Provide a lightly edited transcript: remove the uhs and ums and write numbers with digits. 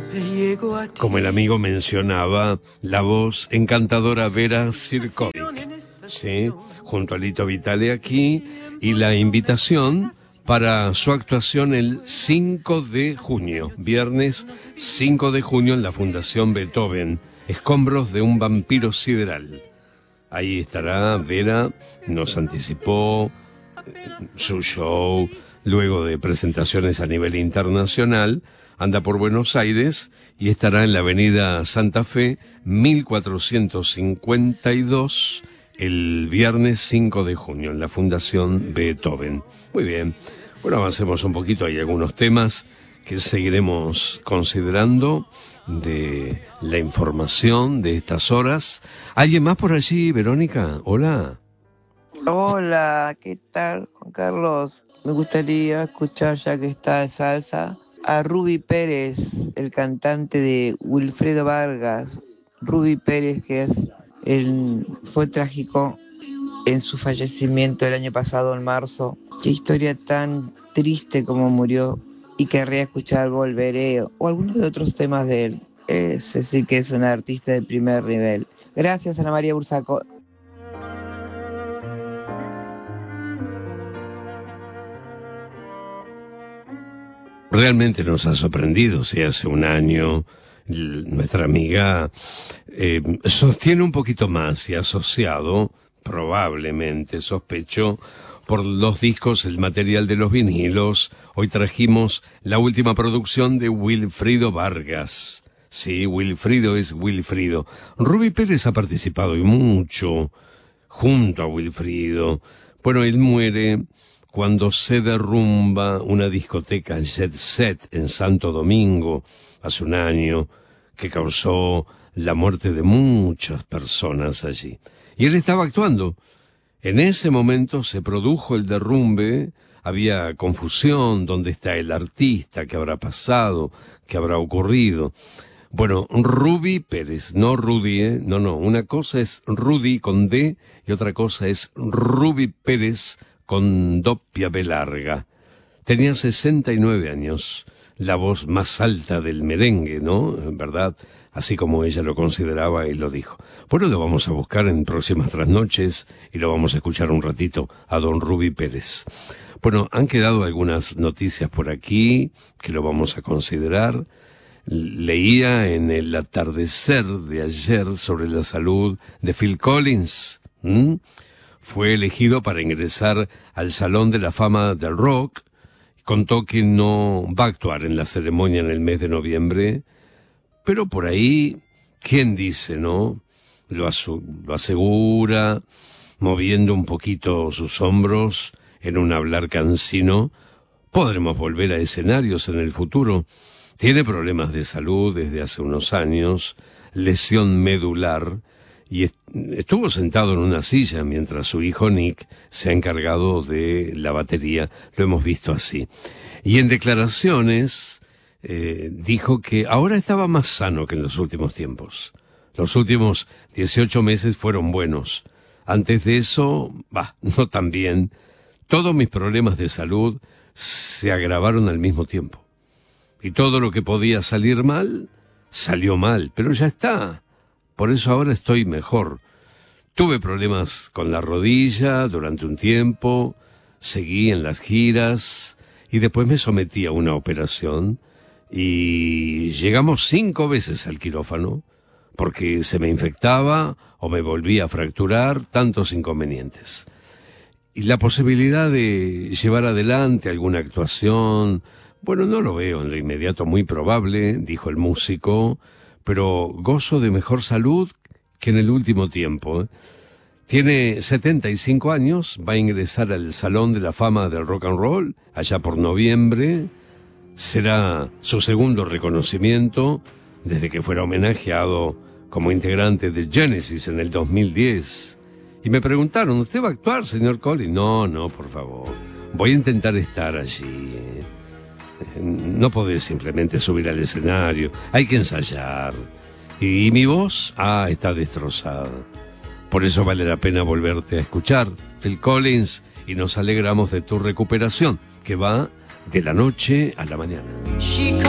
Como el amigo mencionaba, la voz encantadora Vera Sirkovic, ¿sí? Junto a Lito Vitale aquí, y la invitación para su actuación el 5 de junio, viernes 5 de junio en la Fundación Beethoven, Escombros de un vampiro sideral. Ahí estará Vera, nos anticipó su show, luego de presentaciones a nivel internacional, anda por Buenos Aires y estará en la avenida Santa Fe, 1452, el viernes 5 de junio, en la Fundación Beethoven. Muy bien, bueno, avancemos un poquito, hay algunos temas que seguiremos considerando de la información de estas horas. ¿Alguien más por allí, Verónica? Hola. Hola, ¿qué tal, Juan Carlos? Me gustaría escuchar, ya que está de salsa, a Ruby Pérez, el cantante de Wilfredo Vargas. Ruby Pérez, que fue trágico en su fallecimiento el año pasado, en marzo. Qué historia tan triste como murió, y querría escuchar Volveré o algunos de otros temas de él. Ese sí que es un artista de primer nivel. Gracias, Ana María Bursaco. Realmente nos ha sorprendido, si hace un año nuestra amiga sostiene un poquito más y asociado, probablemente, sospecho, por los discos, el material de los vinilos. Hoy trajimos la última producción de Wilfrido Vargas. Sí, Wilfrido es Wilfrido. Ruby Pérez ha participado y mucho junto a Wilfrido. Bueno, él muere cuando se derrumba una discoteca en Jet Set en Santo Domingo hace un año, que causó la muerte de muchas personas allí. Y él estaba actuando. En ese momento se produjo el derrumbe, había confusión, ¿dónde está el artista? ¿Qué habrá pasado? ¿Qué habrá ocurrido? Bueno, Ruby Pérez, no Rudy, no, una cosa es Rudy con D y otra cosa es Ruby Pérez con doppia B larga. Tenía 69 años, la voz más alta del merengue, ¿no? En verdad, así como ella lo consideraba y lo dijo. Bueno, lo vamos a buscar en próximas trasnoches y lo vamos a escuchar un ratito a don Ruby Pérez. Bueno, han quedado algunas noticias por aquí que lo vamos a considerar. Leía en el atardecer de ayer sobre la salud de Phil Collins. Fue elegido para ingresar al Salón de la Fama del Rock. Contó que no va a actuar en la ceremonia en el mes de noviembre, pero por ahí, ¿quién dice, no? Lo asegura, moviendo un poquito sus hombros en un hablar cansino. Podremos volver a escenarios en el futuro. Tiene problemas de salud desde hace unos años, lesión medular, y estuvo sentado en una silla mientras su hijo Nick se ha encargado de la batería. Lo hemos visto así. Y en declaraciones dijo que ahora estaba más sano que en los últimos tiempos. Los últimos 18 meses fueron buenos. Antes de eso, no tan bien. Todos mis problemas de salud se agravaron al mismo tiempo. Y todo lo que podía salir mal, salió mal, pero ya está. Por eso ahora estoy mejor. Tuve problemas con la rodilla durante un tiempo, seguí en las giras y después me sometí a una operación y llegamos 5 veces al quirófano porque se me infectaba o me volvía a fracturar, tantos inconvenientes. Y la posibilidad de llevar adelante alguna actuación, bueno, no lo veo en lo inmediato muy probable, dijo el músico, pero gozo de mejor salud que en el último tiempo. Tiene 75 años, va a ingresar al Salón de la Fama del Rock and Roll allá por noviembre. Será su segundo reconocimiento desde que fuera homenajeado como integrante de Genesis en el 2010. Y me preguntaron, ¿usted va a actuar, señor Collins? No, por favor. Voy a intentar estar allí. No podés simplemente subir al escenario, hay que ensayar. Y mi voz, está destrozada. Por eso vale la pena volverte a escuchar, Phil Collins, y nos alegramos de tu recuperación, que va de la noche a la mañana.